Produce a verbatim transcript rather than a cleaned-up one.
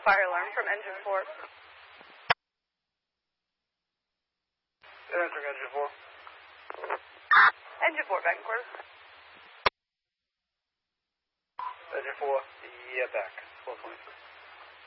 fire alarm from engine four. Answering engine four. Engine four, back in quarters. Engine four, yeah, back. twelve twenty-three.